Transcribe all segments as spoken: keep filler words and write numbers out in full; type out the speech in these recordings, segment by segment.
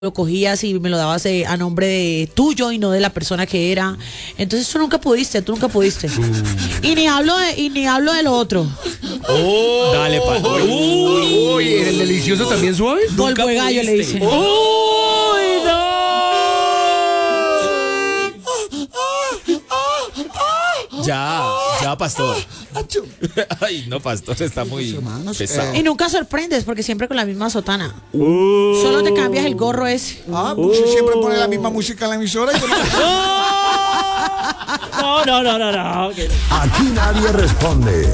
lo cogías y me lo dabas eh, a nombre de tuyo y no de la persona que era. Entonces tú nunca pudiste, tú nunca pudiste. Y ni hablo de, y ni hablo de lo otro. Oh, dale, pa. Uy, uy, ¿el delicioso también suave? Polvo de gallo le dicen. ¡Uy, no! Ya, ya, pastor. Ay, no, pastor, está muy pesado. Y nunca sorprendes porque siempre con la misma sotana. Uh, Solo te cambias el gorro ese. Ah, pues uh, siempre pone la misma música en la emisora. Y yo no... no, no, no, no, no. Aquí nadie responde.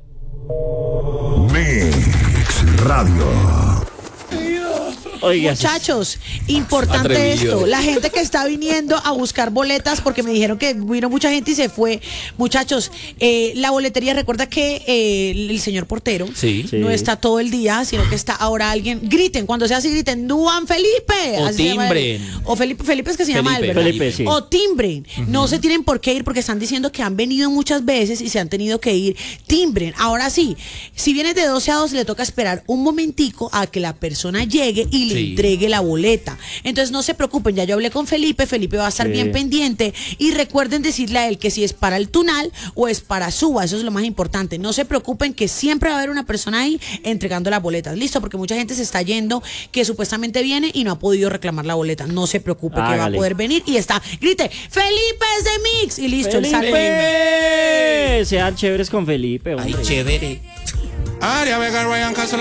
Mix Radio. Oiga, muchachos, importante atrevido. Esto, la gente que está viniendo a buscar boletas, porque me dijeron que vino mucha gente y se fue. Muchachos, eh, la boletería, recuerda que eh, el señor portero sí. no sí. está todo el día, sino que está ahora alguien, griten, cuando sea así griten, Duan Felipe. O así timbren. O Felipe, Felipe es que se Felipe, llama él, ¿verdad? Felipe, sí. O timbren. Uh-huh. No se tienen por qué ir porque están diciendo que han venido muchas veces y se han tenido que ir. Timbren. Ahora sí, si vienes de doce a dos, le toca esperar un momentico a que la persona llegue y le sí. entregue la boleta. Entonces no se preocupen, ya yo hablé con Felipe, Felipe va a estar sí. bien pendiente y recuerden decirle a él que si es para el Tunal o es para Suba, eso es lo más importante. No se preocupen que siempre va a haber una persona ahí entregando las boletas. Listo, porque mucha gente se está yendo que supuestamente viene y no ha podido reclamar la boleta. No se preocupe ah, que va a poder venir y está, grite, Felipe es de Mix y listo, Felipe. Él sale. Sean chéveres con Felipe, hombre. Ay, chévere. Aria Vega, Ryan Castle.